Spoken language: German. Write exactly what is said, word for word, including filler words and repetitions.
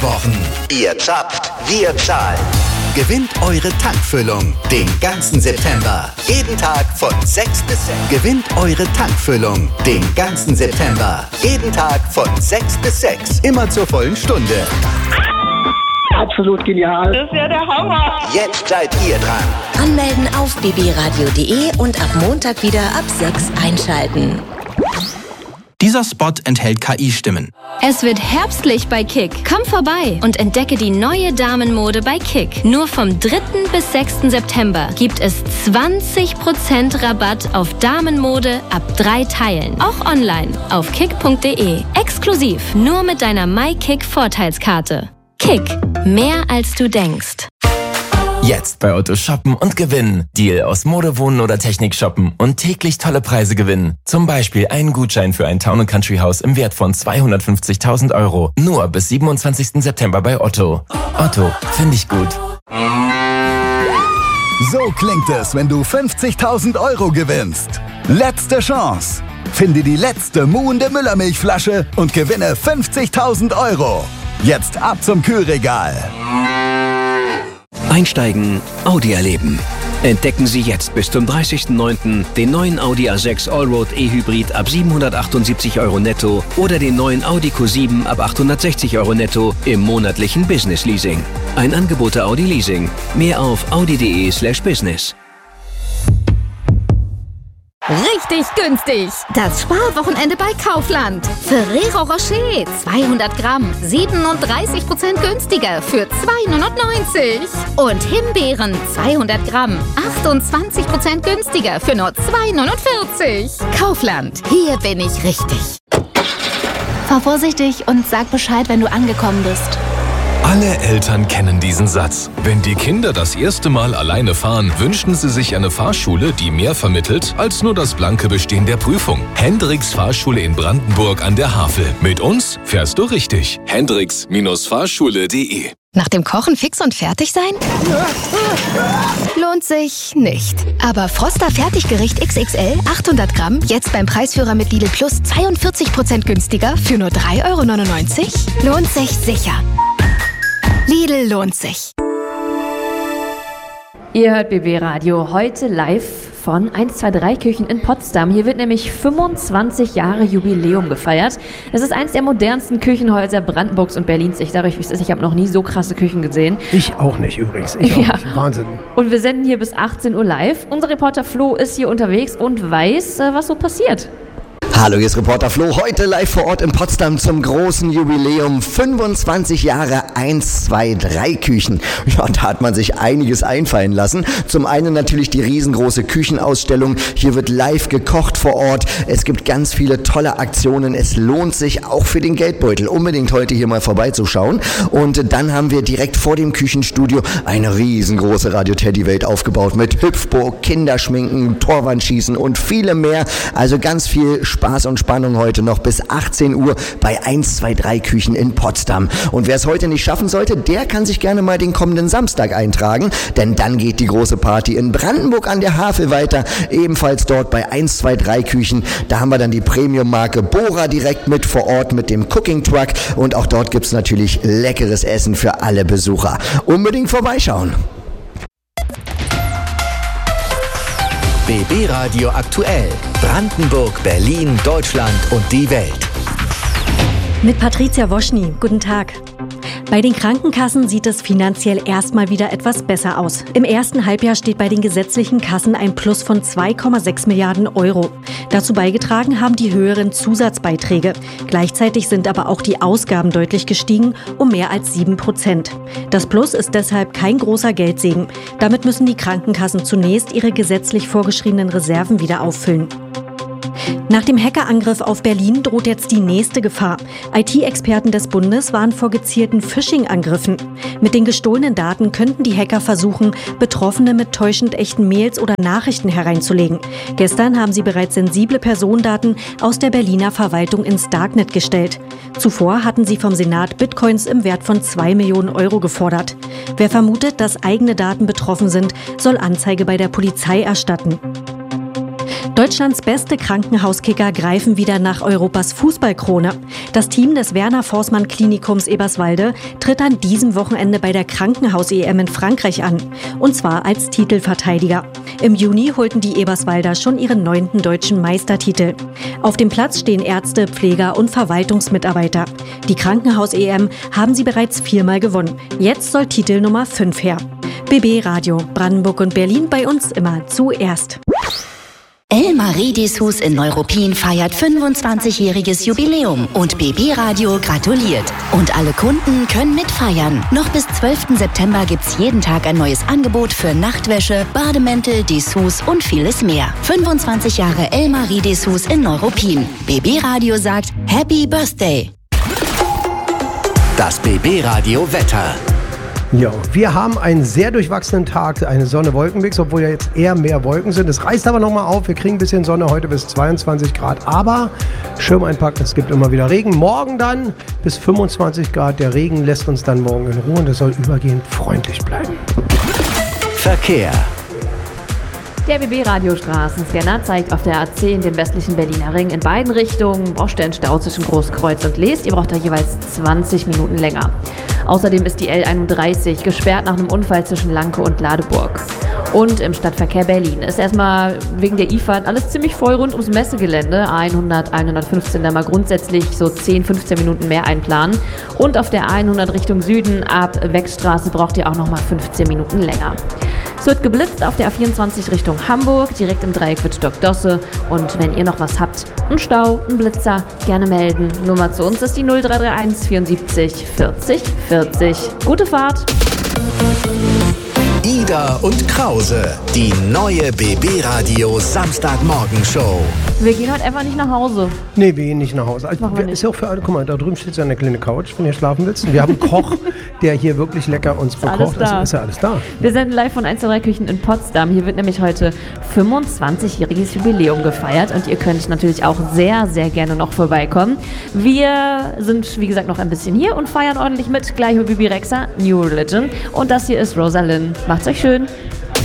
Wochen. Ihr zapft, wir zahlen. Gewinnt eure Tankfüllung den ganzen September. Jeden Tag von sechs bis sechs. Gewinnt eure Tankfüllung den ganzen September. Jeden Tag von sechs bis sechs. Immer zur vollen Stunde. Absolut genial. Das ist ja der Hammer. Jetzt seid ihr dran. Anmelden auf b b radio punkt d e und ab Montag wieder ab sechs einschalten. Dieser Spot enthält K I-Stimmen. Es wird herbstlich bei Kick. Komm vorbei und entdecke die neue Damenmode bei Kick. Nur vom dritten bis sechsten September gibt es zwanzig Prozent Rabatt auf Damenmode ab drei Teilen. Auch online auf kick punkt d e. Exklusiv nur mit deiner MyKick-Vorteilskarte. Kick. Mehr als du denkst. Jetzt bei Otto shoppen und gewinnen. Deal aus Mode, Wohnen oder Technik shoppen und täglich tolle Preise gewinnen. Zum Beispiel einen Gutschein für ein Town and Country Haus im Wert von zweihundertfünfzigtausend Euro. Nur bis siebenundzwanzigsten September bei Otto. Otto, finde ich gut. So klingt es, wenn du fünfzigtausend Euro gewinnst. Letzte Chance. Finde die letzte muhende Müllermilchflasche und gewinne fünfzigtausend Euro. Jetzt ab zum Kühlregal. Einsteigen, Audi erleben. Entdecken Sie jetzt bis zum dreißigsten neunten den neuen Audi A sechs Allroad E-Hybrid ab siebenhundertachtundsiebzig Euro netto oder den neuen Audi Q sieben ab achthundertsechzig Euro netto im monatlichen Business Leasing. Ein Angebot der Audi Leasing. Mehr auf audi punkt d e slash business. Richtig günstig! Das Sparwochenende bei Kaufland. Ferrero Rocher zweihundert Gramm, siebenunddreißig Prozent günstiger für zwei neunundneunzig. Und Himbeeren zweihundert Gramm, achtundzwanzig Prozent günstiger für nur zwei neunundvierzig. Kaufland, hier bin ich richtig. Fahr vorsichtig und sag Bescheid, wenn du angekommen bist. Alle Eltern kennen diesen Satz. Wenn die Kinder das erste Mal alleine fahren, wünschen sie sich eine Fahrschule, die mehr vermittelt als nur das blanke Bestehen der Prüfung. Hendricks Fahrschule in Brandenburg an der Havel. Mit uns fährst du richtig. Hendricks Fahrschule punkt d e. Nach dem Kochen fix und fertig sein? Lohnt sich nicht. Aber Froster Fertiggericht X X L achthundert Gramm jetzt beim Preisführer mit Lidl Plus zweiundvierzig Prozent günstiger für nur drei Euro neunundneunzig? Lohnt sich sicher. Lidl lohnt sich. Ihr hört B B Radio heute live von eins zwei drei Küchen in Potsdam. Hier wird nämlich fünfundzwanzig Jahre Jubiläum gefeiert. Es ist eins der modernsten Küchenhäuser Brandenburgs und Berlins. Ich sage euch, wie es ist, ich habe noch nie so krasse Küchen gesehen. Ich auch nicht übrigens. Ich auch ja. nicht. Wahnsinn. Und wir senden hier bis achtzehn Uhr live. Unser Reporter Flo ist hier unterwegs und weiß, was so passiert. Hallo, hier ist Reporter Flo, heute live vor Ort in Potsdam zum großen Jubiläum, fünfundzwanzig Jahre eins zwei drei Küchen. Ja, da hat man sich einiges einfallen lassen. Zum einen natürlich die riesengroße Küchenausstellung, hier wird live gekocht vor Ort, es gibt ganz viele tolle Aktionen, es lohnt sich auch für den Geldbeutel, unbedingt heute hier mal vorbeizuschauen. Und dann haben wir direkt vor dem Küchenstudio eine riesengroße Radio-Teddy-Welt aufgebaut mit Hüpfburg, Kinderschminken, Torwandschießen und vielem mehr, also ganz viel Spaß und Spannung heute noch bis achtzehn Uhr bei eins zwei drei Küchen in Potsdam. Und wer es heute nicht schaffen sollte, der kann sich gerne mal den kommenden Samstag eintragen, denn dann geht die große Party in Brandenburg an der Havel weiter, ebenfalls dort bei eins zwei drei Küchen. Da haben wir dann die Premium-Marke Bora direkt mit vor Ort mit dem Cooking Truck und auch dort gibt es natürlich leckeres Essen für alle Besucher. Unbedingt vorbeischauen. B B Radio aktuell. Brandenburg, Berlin, Deutschland und die Welt. Mit Patricia Woschny. Guten Tag. Bei den Krankenkassen sieht es finanziell erstmal wieder etwas besser aus. Im ersten Halbjahr steht bei den gesetzlichen Kassen ein Plus von zwei Komma sechs Milliarden Euro. Dazu beigetragen haben die höheren Zusatzbeiträge. Gleichzeitig sind aber auch die Ausgaben deutlich gestiegen, um mehr als sieben Prozent. Das Plus ist deshalb kein großer Geldsegen. Damit müssen die Krankenkassen zunächst ihre gesetzlich vorgeschriebenen Reserven wieder auffüllen. Nach dem Hackerangriff auf Berlin droht jetzt die nächste Gefahr. I T-Experten des Bundes warnen vor gezielten Phishing-Angriffen. Mit den gestohlenen Daten könnten die Hacker versuchen, Betroffene mit täuschend echten Mails oder Nachrichten hereinzulegen. Gestern haben sie bereits sensible Personendaten aus der Berliner Verwaltung ins Darknet gestellt. Zuvor hatten sie vom Senat Bitcoins im Wert von zwei Millionen Euro gefordert. Wer vermutet, dass eigene Daten betroffen sind, soll Anzeige bei der Polizei erstatten. Deutschlands beste Krankenhauskicker greifen wieder nach Europas Fußballkrone. Das Team des Werner-Forssmann-Klinikums Eberswalde tritt an diesem Wochenende bei der Krankenhaus-E M in Frankreich an. Und zwar als Titelverteidiger. Im Juni holten die Eberswalder schon ihren neunten deutschen Meistertitel. Auf dem Platz stehen Ärzte, Pfleger und Verwaltungsmitarbeiter. Die Krankenhaus-E M haben sie bereits viermal gewonnen. Jetzt soll Titel Nummer fünf her. B B Radio, Brandenburg und Berlin bei uns immer zuerst. Elmarie Dessous in Neuruppin feiert fünfundzwanzigjähriges Jubiläum und B B Radio gratuliert. Und alle Kunden können mitfeiern. Noch bis zwölften September gibt's jeden Tag ein neues Angebot für Nachtwäsche, Bademäntel, Dessous und vieles mehr. fünfundzwanzig Jahre Elmarie Dessous in Neuruppin. B B Radio sagt Happy Birthday. Das B B Radio Wetter. Ja, wir haben einen sehr durchwachsenen Tag, eine Sonne-Wolken-Mix, obwohl ja jetzt eher mehr Wolken sind. Es reißt aber nochmal auf, wir kriegen ein bisschen Sonne heute bis zweiundzwanzig Grad, aber Schirm einpacken, es gibt immer wieder Regen. Morgen dann bis fünfundzwanzig Grad, der Regen lässt uns dann morgen in Ruhe und es soll übergehend freundlich bleiben. Verkehr. Der B B-Radio-Straßenscanner zeigt auf der A zehn den westlichen Berliner Ring in beiden Richtungen Baustellenstau zwischen Großkreuz und Leest. Ihr braucht da jeweils zwanzig Minuten länger. Außerdem ist die L einunddreißig gesperrt nach einem Unfall zwischen Lanke und Ladeburg. Und im Stadtverkehr Berlin ist erstmal wegen der I-Fahrt alles ziemlich voll rund ums Messegelände. hundert, hundertfünfzehn da mal grundsätzlich so zehn, fünfzehn Minuten mehr einplanen. Und auf der hundert Richtung Süden ab Wechstraße braucht ihr auch nochmal fünfzehn Minuten länger. Es wird geblitzt auf der A vierundzwanzig Richtung Hamburg, direkt im Dreieck Wittstock-Dosse. Und wenn ihr noch was habt, einen Stau, einen Blitzer, gerne melden. Nummer zu uns ist die null drei drei eins vierundsiebzig vierzig vierzig. Gute Fahrt! Ida und Krause, die neue B B-Radio Samstagmorgenshow. Wir gehen heute einfach nicht nach Hause. Nee, wir gehen nicht nach Hause. Also, wir, ist ja auch für alle, guck mal, da drüben steht so eine kleine Couch, wenn ihr schlafen willst. Und wir haben einen Koch, der hier wirklich lecker uns bekocht. Also ist ja alles da. Wir senden live von eins zwei drei Küchen in Potsdam. Hier wird nämlich heute fünfundzwanzigjähriges Jubiläum gefeiert und ihr könnt natürlich auch sehr, sehr gerne noch vorbeikommen. Wir sind, wie gesagt, noch ein bisschen hier und feiern ordentlich mit. Gleich mit Bibi Rexha, New Religion. Und das hier ist Rosalind. Macht's euch schön.